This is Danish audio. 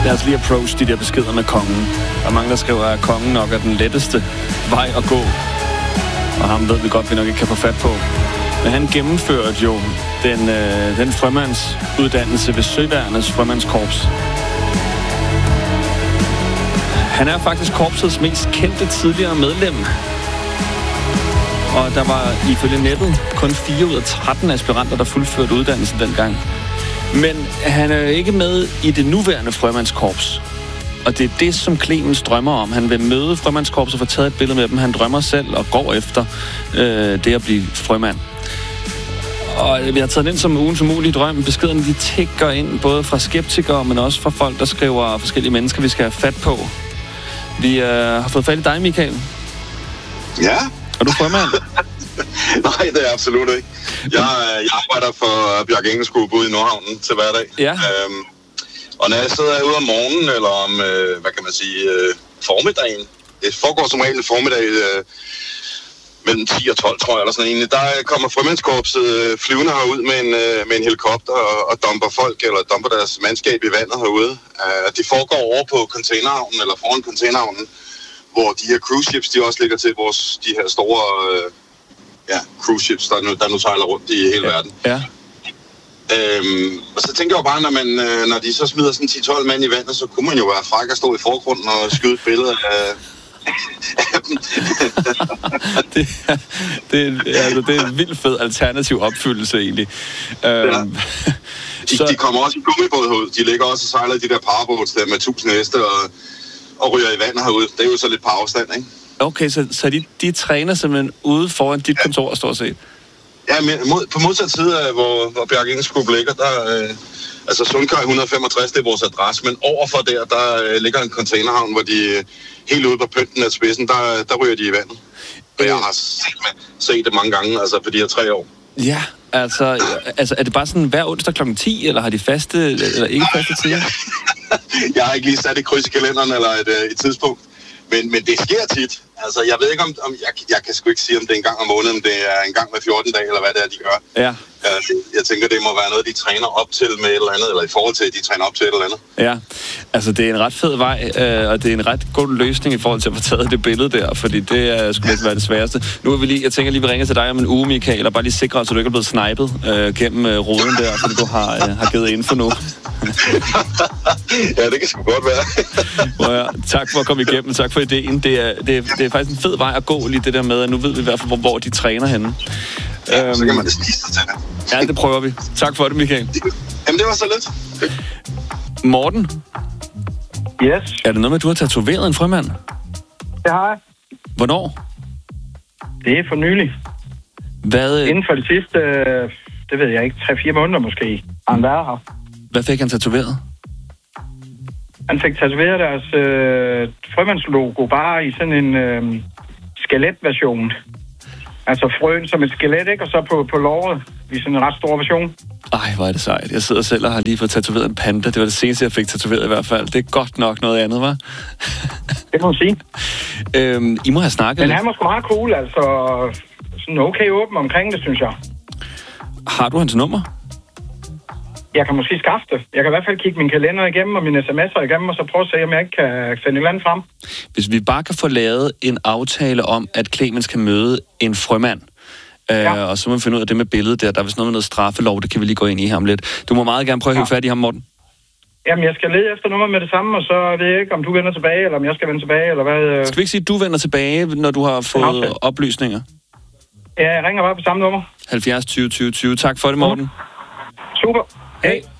Lad os lige approach de der beskeder med kongen. Der er mange, der skriver, at kongen nok er den letteste vej at gå. Og ham ved vi godt, vi nok ikke kan få fat på. Men han gennemførte jo den frømandsuddannelse ved Søværnets Frømandskorps. Han er faktisk korpsets mest kendte tidligere medlem. Og der var ifølge nettet kun 4 ud af 13 aspiranter, der fuldførte uddannelsen dengang. Men han er ikke med i det nuværende frømandskorps. Og det er det, som Clemens drømmer om. Han vil møde frømandskorps og få taget et billede med dem. Han drømmer selv og går efter det at blive frømand. Og vi har taget den ind som ugens umulige drøm. Beskederne, de tikker ind både fra skeptikere, men også fra folk, der skriver forskellige mennesker, vi skal have fat på. Vi har fået fat i dig, Michael. Ja. Er du frømand? Nej, det er absolut ikke. Jeg arbejder for Bjørk Engels Group ude i Nordhavnen til hverdag. Ja. Og når jeg sidder ude om morgenen, eller om, formiddagen, det foregår som regel formiddag mellem 10 og 12, tror jeg, eller sådan egentlig, der kommer frømandskorpset flyvende herud med en helikopter og dumper folk, eller dumper deres mandskab i vandet herude. De foregår over på containerhavnen, eller foran containerhavnen, hvor de her cruise ships, de også ligger til de her store cruise ships, der nu sejler rundt i hele verden. Ja. Og så tænker jeg jo bare, når de så smider sådan 10-12 mand i vandet, så kunne man jo være fræk at stå i forgrunden og skyde et billede af dem. det er en vildt fed alternativ opfyldelse, egentlig. De kommer også i gummibåd herud. De ligger også og sejler de der parabåds der med 1000 heste og ryger i vandet herude. Det er jo så lidt på afstand, ikke? Okay, så de træner simpelthen ude foran dit kontor, stort set? Ja, men på modsat side af, hvor Bjørk Engels Group ligger, der Sundkøj 165, det er vores adresse, men overfor der ligger en containerhavn, hvor de helt ude på pynten af spidsen, der ryger de i vandet. Og jeg har set det mange gange, altså på de her 3 år. Ja, altså er det bare sådan hver onsdag kl. 10, eller har de faste, eller ikke faste tider? Jeg har ikke lige sat et kryds i kalenderen, eller et tidspunkt. Men det sker tit. Altså, jeg ved ikke om jeg kan sgu ikke sige, om det er en gang om måneden, det er en gang med 14 dage, eller hvad det er, de gør. Ja. Jeg tænker, det må være noget, de træner op til med et eller andet, eller i forhold til, at de træner op til et eller andet. Ja, altså det er en ret fed vej, og det er en ret god løsning i forhold til at få taget det billede der, fordi det skulle ikke være det sværeste. Nu er jeg tænker lige, vi ringer til dig om en uge, Michael, og bare lige sikre os, at du ikke er blevet snipet gennem ruden der, fordi du har givet info nu. Ja, det kan sgu godt være. Ja, tak for at komme igennem, tak for ideen. Det er faktisk en fed vej at gå, lige det der med, at nu ved vi i hvert fald, hvor de træner henne. Ja, så kan man det snige sig til det. Ja, det prøver vi. Tak for det, Michael. Jamen, det var så lidt. Morten? Yes. Er det noget med, at du har tatoveret en frømand? Det har jeg. Hvornår? Det er for nylig. Hvad? Inden for det sidste, det ved jeg ikke, 3-4 måneder måske, har han været her. Hvad fik han tatoveret? Han fik tatoveret deres frømandslogo bare i sådan en skeletversion. Altså frøen som et skelet, ikke? Og så på låret i sådan en ret stor version. Ej, hvor er det sejt. Jeg sidder selv og har lige fået tatoveret en panda. Det var det seneste, jeg fik tatoveret i hvert fald. Det er godt nok noget andet, hva'? Det må man sige. I må have snakket Men lidt. han var sgu meget cool, altså sådan okay åben omkring det, synes jeg. Har du hans nummer? Jeg kan måske skaffe det. Jeg kan i hvert fald kigge min kalender igennem og mine sms'er igennem, og så prøve at se, om jeg ikke kan sende et eller andet frem. Hvis vi bare kan få lavet en aftale om, at Clemens kan møde en frømand, og så må vi finde ud af det med billedet der. Der er vist noget med noget straffelov, det kan vi lige gå ind i ham lidt. Du må meget gerne prøve at hive fat i ham, Morten. Jamen, jeg skal lede efter nummer med det samme, og så ved jeg ikke, om du vender tilbage, eller om jeg skal vende tilbage, eller hvad... Skal vi ikke sige, at du vender tilbage, når du har fået oplysninger? Ja, jeg ringer bare på samme nummer. 70 20 20 20. Tak for det, Morten. Super. Hej.